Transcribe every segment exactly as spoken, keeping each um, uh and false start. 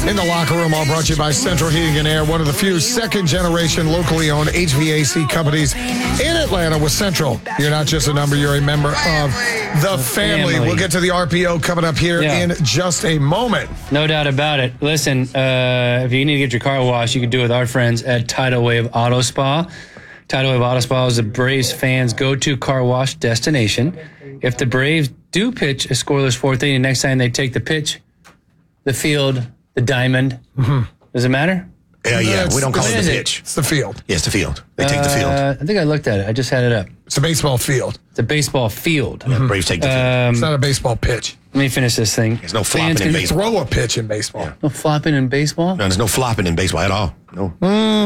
In the locker room, all brought to you by Central Heating and Air, one of the few second-generation locally owned H V A C companies in Atlanta with Central. You're not just a number, you're a member of the family. Family. We'll get to the R P O coming up here Yeah. in just a moment. No doubt about it. Listen, uh, if you need to get your car washed, you can do it with our friends at Tidal Wave Auto Spa. Tidal Wave Auto Spa is the Braves fans' go-to car wash destination. If the Braves do pitch a scoreless fourth inning, next time they take the pitch, the field, the diamond, mm-hmm. does it matter? Yeah, yeah. It's- We don't call it's- it the is it? pitch. It's the field. Yeah, it's the field. They take the field. Uh, I think I looked at it. I just had it up. It's a baseball field. It's a baseball field. Yeah, Braves take the field. It's not a baseball pitch. Let me finish this thing. There's no flopping Fans in can- baseball. Throw a pitch in baseball. No flopping in baseball? No, there's no flopping in baseball at all. No.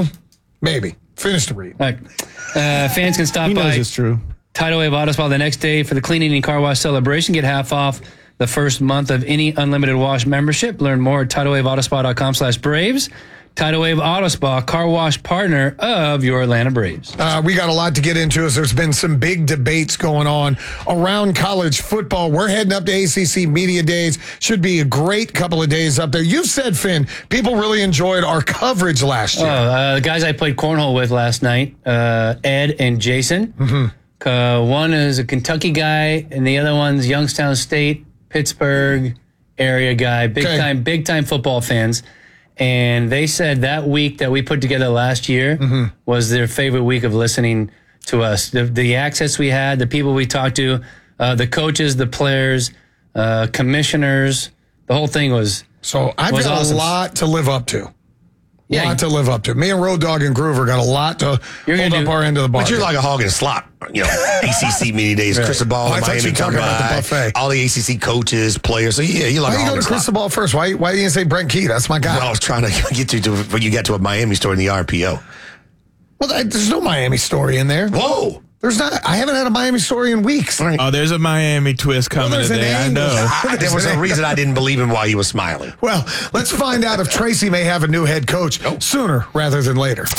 Maybe. Finish the read. All right. Uh, fans can stop He knows by it's true. Tidal Wave Auto Spa the next day for the cleaning and car wash celebration. Get half off the first month of any unlimited wash membership. Learn more at tidal wave auto spa dot com slash Braves. Tidal Wave Auto Spa, car wash partner of your Atlanta Braves. Uh, we got a lot to get into as there's been some big debates going on around college football. We're heading up to A C C Media Days. Should be a great couple of days up there. You said, Finn, people really enjoyed our coverage last year. Oh, uh, the guys I played cornhole with last night, uh, Ed and Jason. Mm-hmm. Uh, one is a Kentucky guy, and the other one's Youngstown State, Pittsburgh area guy. Big Okay. time, big time football fans. And they said that week that we put together last year Mm-hmm. was their favorite week of listening to us. The, the access we had, the people we talked to, uh, the coaches, the players, uh, commissioners, the whole thing was. So I've was got awesome. a lot to live up to. Yeah, lot to live up to. Me and Road Dogg and Groover got a lot to You're hold gonna up do- our end of the bar. But you're like a hog in a slop. You know, A C C Media Days, Cristobal, Oh, I thought Miami you were come talking about the by, buffet. all the A C C coaches, players. So yeah, you're like Why a you hog go in to a slop. Cristobal first? Why, why didn't you say Brent Key? That's my guy. Well, I was trying to get you to when you got to a Miami story in the R P O. Well, I- there's no Miami story in there. Whoa. There's not. I haven't had a Miami story in weeks. Oh, there's a Miami twist coming there's an today. I angle. know. I, there was a reason I didn't believe him while he was smiling. Well, let's find out if Tracy may have a new head coach sooner rather than later.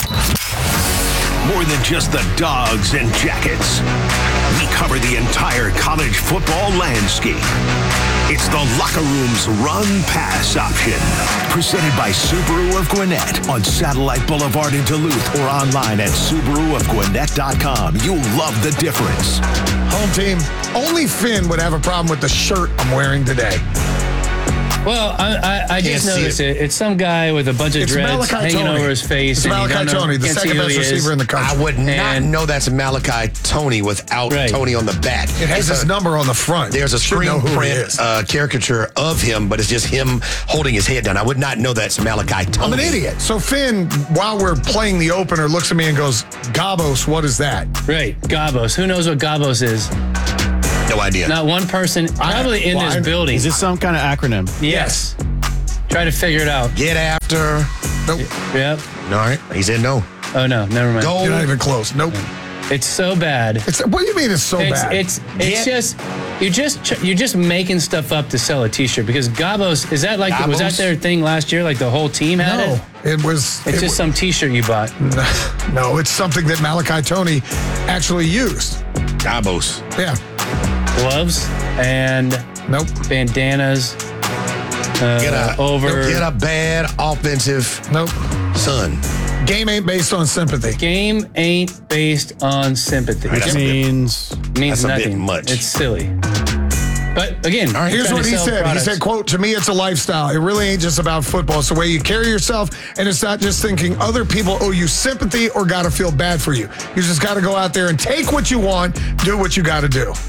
More than just the dogs and jackets. We cover the entire college football landscape. It's the Locker Room's Run Pass option. Presented by Subaru of Gwinnett on Satellite Boulevard in Duluth or online at Subaru of Gwinnett dot com. You'll love the difference. Home team. Only Finn would have a problem with the shirt I'm wearing today. Well, I, I, I just Can't see noticed it. It's some guy with a bunch of It's dreads Malachi hanging Tony. over his face. It's and you Malachi don't know- Tony, the can't see second who best he is. receiver in the country. I would not And- know that's Malachi Tony without Right. Tony on the back. It has It's his a- number on the front. There's a Should screen know who he print is. uh, caricature of him, but it's just him holding his head down. I would not know that's Malachi Tony. I'm an idiot. So Finn, while we're playing the opener, looks at me and goes, Gabos, what is that? Right, Gabos. Who knows what Gabos is? No idea. Not one person probably in well, this I- building. Is this some kind of acronym? Yes. Try to figure it out. Get after. Nope. Yep. All right. He said no. Oh, no, never mind. Go. You're not even close. Nope. It's so bad. It's, what do you mean it's so It's bad? it's it's Yeah. just you just ch- you're just making stuff up to sell a T-shirt because Gabos is that like was that Gabos? their thing last year? Like the whole team had no, it. it was. It's it just some T-shirt you bought. wa- no, it's something that Malachi Tony actually used. Gabos. Yeah. Gloves and Nope. bandanas. Uh, Get a over Get a bad offensive Nope. son. Game ain't based on sympathy. game ain't based on sympathy. Right, It that's a bit- Means means that's a bit nothing. much. It's silly. But again, right, Here's trying what to he sell said. products. He said, quote, to me, it's a lifestyle. It really ain't just about football. It's the way you carry yourself, and it's not just thinking other people owe you sympathy or got to feel bad for you. You just got to go out there and take what you want, do what you got to do.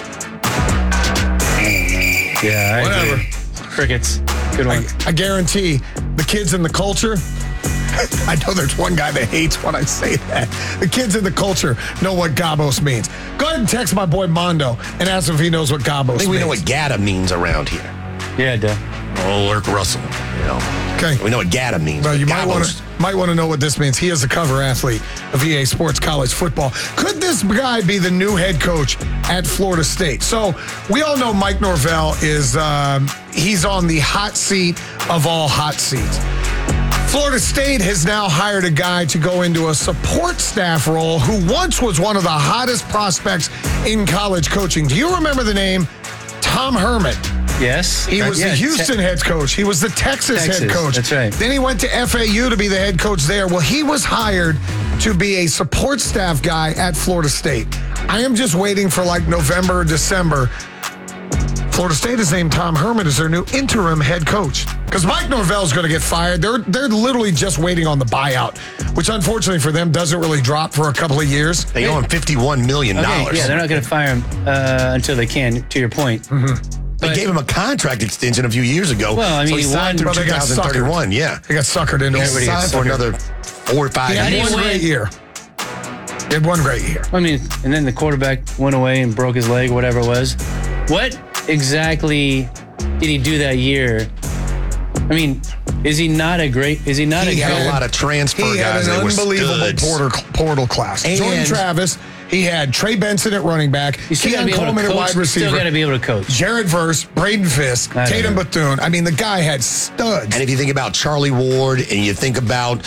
Yeah, I Whatever. agree. Crickets. Good one. I, I guarantee the kids in the culture, I know there's one guy that hates when I say that. The kids in the culture know what Gabos means. Go ahead and text my boy Mondo and ask him if he knows what Gabos I think means. we know what Gata means around here. Yeah, duh. Oh, Lurk Russell. You know. Okay. We know what Gata means. Well, you but might want Gabos- to might want to know what this means. He is a cover athlete of E A Sports College Football. Could this guy be the new head coach at Florida State? So we all know Mike Norvell is um, he's on the hot seat of all hot seats. Florida State has now hired a guy to go into a support staff role who once was one of the hottest prospects in college coaching. Do you remember the name Tom Herman? Yes. He was Yeah, the Houston te- head coach. He was the Texas, Texas, head coach. that's right. Then he went to F A U to be the head coach there. Well, he was hired to be a support staff guy at Florida State. I am just waiting for like November or December. Florida State has named Tom Herman as their new interim head coach because Mike Norvell is going to get fired. They're they're literally just waiting on the buyout, which unfortunately for them doesn't really drop for a couple of years. They owe him fifty-one million dollars. Okay, yeah, they're not going to fire him uh, until they can, to your point. Mm-hmm. They But- gave him a contract extension a few years ago. Well, I mean, so he he signed won- through Well, they got twenty thirty-one. Yeah. They got suckered into He it. Everybody signed gets for suckered. another four or five He had years. one win. great year. He had one great year. I mean, and then the quarterback went away and broke his leg, whatever it was. What exactly did he do that year? I mean, is he not a great? Is he not He a had great? a lot of transfer He had guys an that were unbelievable studs. portal, portal class. And- Jordan Travis. He had Trey Benson at running back. You still got to Keon be able to Coleman at coach. wide You still got receiver. to be able to coach. Jared Verse, Braden Fisk, I don't Tatum know. Bethune. I mean, the guy had studs. And if you think about Charlie Ward and you think about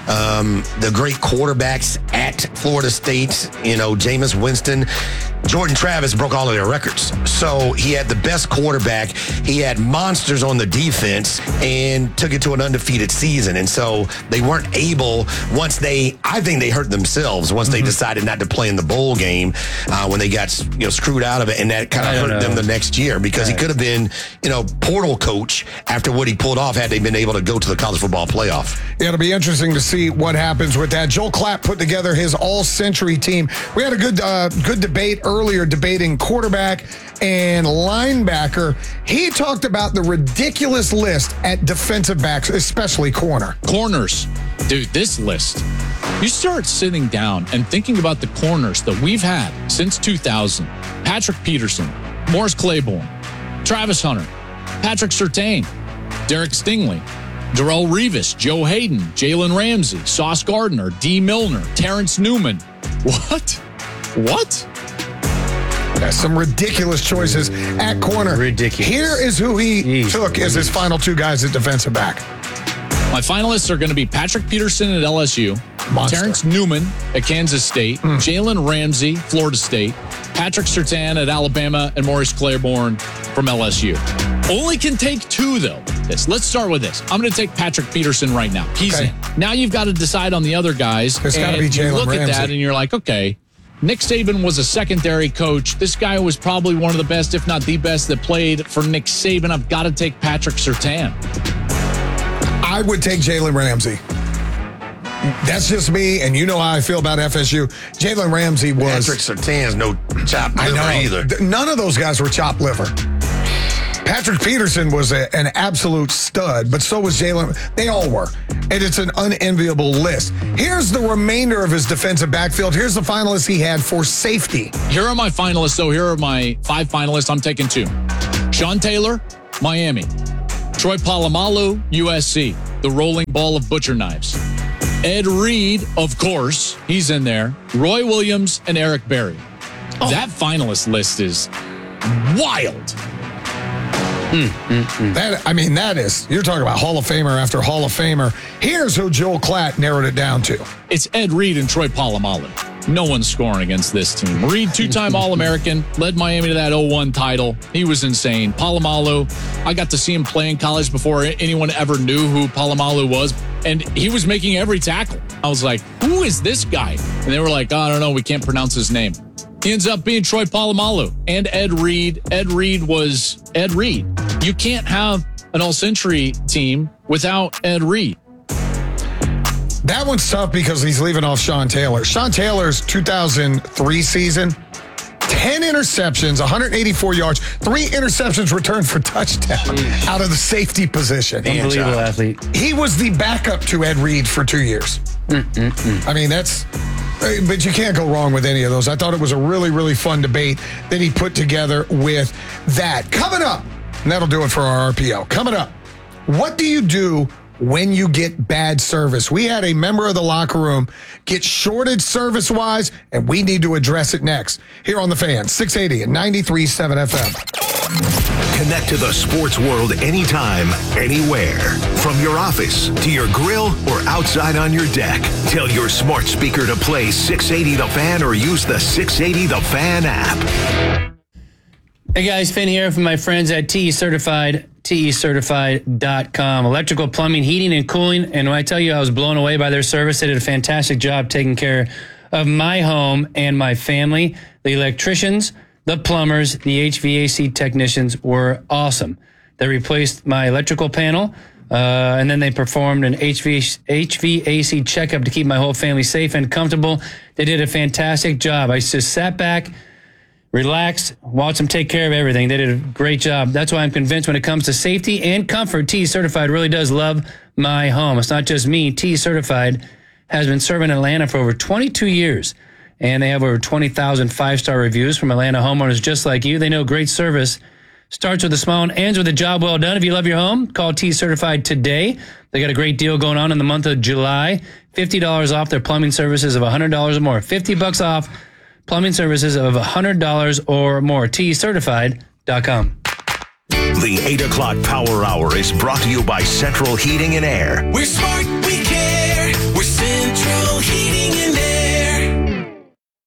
um, the great quarterbacks at Florida State, you know, Jameis Winston, Jordan Travis broke all of their records. So he had the best quarterback. He had monsters on the defense and took it to an undefeated season. And so they weren't able, once they, I think they hurt themselves once they decided not to play in the bowl game uh, when they got, you know, screwed out of it. And that kind I of don't hurt them know. the next year because he Right. could have been, you know, portal coach after what he pulled off had they been able to go to the college football playoff. Yeah, it'll be interesting to see what happens with that. Joel Klatt put together his all-century team. We had a good uh, good debate earlier debating quarterback and linebacker. He talked about the ridiculous list at defensive backs, especially corner. Corners. Dude, this list. You start sitting down and thinking about the corners that we've had since two thousand. Patrick Peterson, Morris Claiborne, Travis Hunter, Patrick Surtain, Derek Stingley, Darrell Revis, Joe Hayden, Jalen Ramsey, Sauce Gardner, D. Milner, Terrence Newman. What? What? Yeah, some ridiculous choices at corner. Ridiculous. Here is who he Jeez, took as his final two guys at defensive back. My finalists are going to be Patrick Peterson at L S U, Monster. Terrence Newman at Kansas State, Jalen Ramsey, Florida State, Patrick Surtain at Alabama, and Maurice Claiborne from L S U. Only can take two, though. This. Let's start with this. I'm going to take Patrick Peterson right now. He's Okay. in. Now you've got to decide on the other guys. There's gotta and be you Jalen look at Ramsey. that and you're like, okay, Nick Saban was a secondary coach. This guy was probably one of the best, if not the best, that played for Nick Saban. I've got to take Patrick Surtain. I would take Jalen Ramsey. That's just me, and you know how I feel about F S U. Jalen Ramsey was... Patrick Surtain's no chop I liver know. either. Th- None of those guys were chopped liver. Patrick Peterson was a, an absolute stud, but so was Jalen. They all were. And it's an unenviable list. Here's the remainder of his defensive backfield. Here's the finalists he had for safety. Here are my finalists, though. Here are my five finalists. I'm taking two. Sean Taylor, Miami. Troy Polamalu, U S C. The rolling ball of butcher knives. Ed Reed, of course. He's in there. Roy Williams and Eric Berry. That finalist list is wild. That I mean, that is, you're talking about Hall of Famer after Hall of Famer. Here's who Joel Klatt narrowed it down to. It's Ed Reed and Troy Polamalu. No one's scoring against this team. Reed, two-time All-American, led Miami to that oh one title. He was insane. Polamalu, I got to see him play in college before anyone ever knew who Polamalu was, and he was making every tackle. I was like, who is this guy? And they were like, oh, I don't know, we can't pronounce his name. He ends up being Troy Polamalu and Ed Reed. Ed Reed was Ed Reed. You can't have an all-century team without Ed Reed. That one's tough because he's leaving off Sean Taylor. Sean Taylor's two thousand three season, ten interceptions, one hundred eighty-four yards, three interceptions returned for touchdown out of the safety position. Unbelievable athlete. He was the backup to Ed Reed for two years. I mean, that's, but you can't go wrong with any of those. I thought it was a really, really fun debate that he put together with that. Coming up, and that'll do it for our R P O. Coming up, what do you do when you get bad service? We had a member of the locker room get shorted service-wise, and we need to address it next. Here on The Fan, six eighty and ninety-three point seven F M. Connect to the sports world anytime, anywhere. From your office to your grill or outside on your deck. Tell your smart speaker to play six eighty The Fan or use the six eighty The Fan app. Hey guys, Finn here from my friends at T E Certified, T E certified dot com. Electrical, plumbing, heating, and cooling. And when I tell you I was blown away by their service, they did a fantastic job taking care of my home and my family. The electricians, the plumbers, the H V A C technicians were awesome. They replaced my electrical panel, uh, and then they performed an H V A C checkup to keep my whole family safe and comfortable. They did a fantastic job. I just sat back, relaxed, watched them take care of everything. They did a great job. That's why I'm convinced when it comes to safety and comfort, T E Certified really does love my home. It's not just me. T E Certified has been serving Atlanta for over twenty-two years, and they have over twenty thousand five-star reviews from Atlanta homeowners just like you. They know great service starts with a smile and ends with a job well done. If you love your home, call T E Certified today. They got a great deal going on in the month of July. fifty dollars off their plumbing services of one hundred dollars or more. fifty bucks off plumbing services of one hundred dollars or more. T E certified dot com. The eight o'clock Power Hour is brought to you by Central Heating and Air. We're smart, we care. We're Central Heating and Air.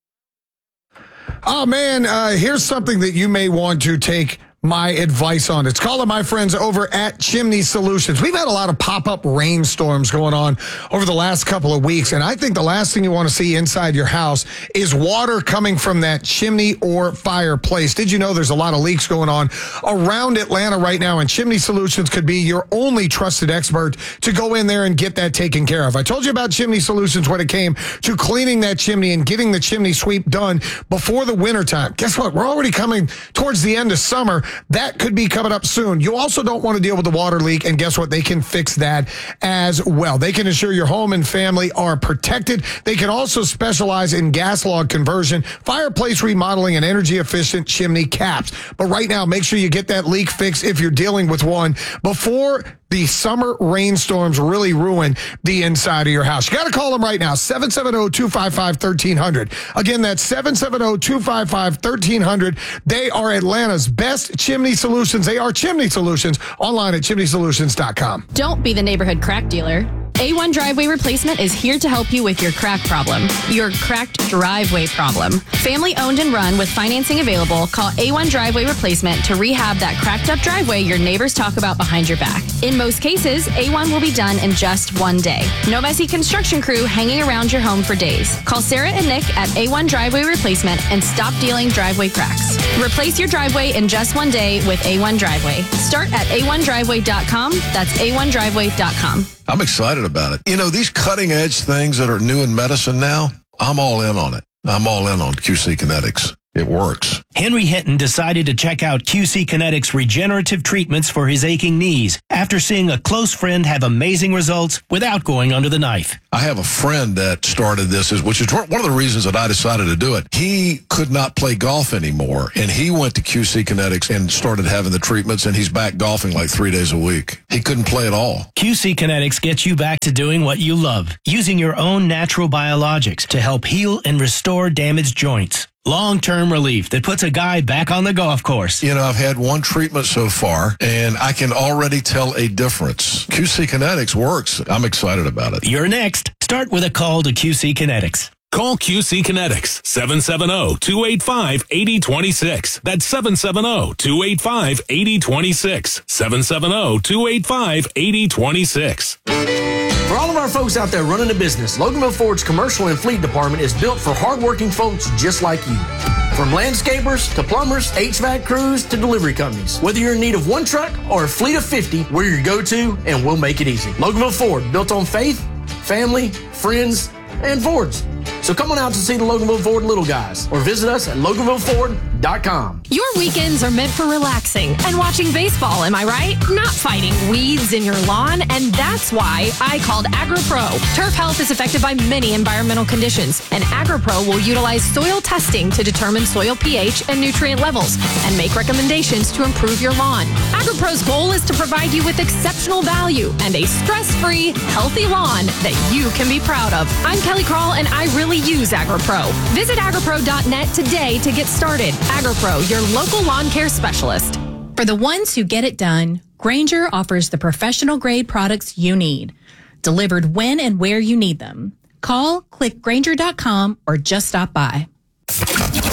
Oh, man, uh, here's something that you may want to take my advice on. It's called my friends over at Chimney Solutions. We've had a lot of pop-up rainstorms going on over the last couple of weeks, and I think the last thing you want to see inside your house is water coming from that chimney or fireplace. Did you know there's a lot of leaks going on around Atlanta right now, and Chimney Solutions could be your only trusted expert to go in there and get that taken care of. I told you about Chimney Solutions when it came to cleaning that chimney and getting the chimney sweep done before the wintertime. Guess what? We're already coming towards the end of summer. That could be coming up soon. You also don't want to deal with the water leak, and guess what? They can fix that as well. They can ensure your home and family are protected. They can also specialize in gas log conversion, fireplace remodeling, and energy-efficient chimney caps. But right now, make sure you get that leak fixed if you're dealing with one before the summer rainstorms really ruin the inside of your house. You got to call them right now, seven seven zero, two five five, one three zero zero. Again, that's seven seven zero, two five five, one three zero zero. They are Atlanta's best chimney solutions. They are Chimney Solutions, online at chimney solutions dot com. Don't be the neighborhood crack dealer. A one Driveway Replacement is here to help you with your crack problem, your cracked driveway problem. Family owned and run with financing available, call A one Driveway Replacement to rehab that cracked up driveway your neighbors talk about behind your back. In most cases, A one will be done in just one day. No messy construction crew hanging around your home for days. Call Sarah and Nick at A one Driveway Replacement and stop dealing driveway cracks. Replace your driveway in just one day with A one Driveway. Start at A one driveway dot com. That's A one driveway dot com. I'm excited about it. You know, these cutting edge things that are new in medicine now, I'm all in on it. I'm all in on Q C Kinetics. It works. Henry Hinton decided to check out Q C Kinetics regenerative treatments for his aching knees after seeing a close friend have amazing results without going under the knife. I have a friend that started this, which is one of the reasons that I decided to do it. He could not play golf anymore, and he went to Q C Kinetics and started having the treatments, and he's back golfing like three days a week. He couldn't play at all. Q C Kinetics gets you back to doing what you love, using your own natural biologics to help heal and restore damaged joints. Long-term relief that puts a guy back on the golf course. You know, I've had one treatment so far, and I can already tell a difference. Q C Kinetics works. I'm excited about it. You're next. Start with a call to Q C Kinetics. Call Q C Kinetics, seven seven zero, two eight five, eight zero two six. That's seven seven zero, two eight five, eight zero two six. seven seven zero, two eight five, eight zero two six. For all of our folks out there running a business, Loganville Ford's commercial and fleet department is built for hardworking folks just like you. From landscapers to plumbers, H V A C crews to delivery companies. Whether you're in need of one truck or a fleet of fifty, we're your go-to and we'll make it easy. Loganville Ford, built on faith, family, friends, and Fords. So come on out to see the Loganville Ford little guys or visit us at loganville ford dot com. Your weekends are meant for relaxing and watching baseball, am I right? Not fighting weeds in your lawn, and that's why I called AgriPro. Turf health is affected by many environmental conditions, and AgriPro will utilize soil testing to determine soil pH and nutrient levels and make recommendations to improve your lawn. AgriPro's goal is to provide you with exceptional value and a stress-free, healthy lawn that you can be proud of. I'm Kelly Krall, and I really use AgriPro. Visit agripro dot net today to get started. AgriPro, your local lawn care specialist. For the ones who get it done, Grainger offers the professional-grade products you need, delivered when and where you need them. Call, click Grainger dot com, or just stop by.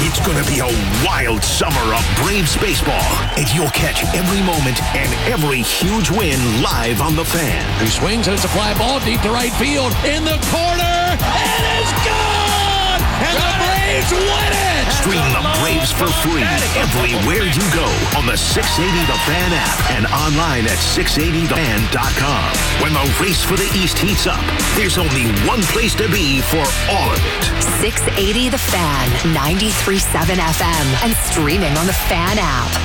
It's going to be a wild summer of Braves baseball, and you'll catch every moment and every huge win live on The Fan. He swings, and it's a fly ball deep to right field. In the corner, it is gone! And the Braves win it! Stream the Braves for free everywhere you go on the six eighty The Fan app and online at six eighty the fan dot com. When the race for the East heats up, there's only one place to be for all of it. six eighty The Fan, ninety-three point seven F M, and streaming on the Fan app.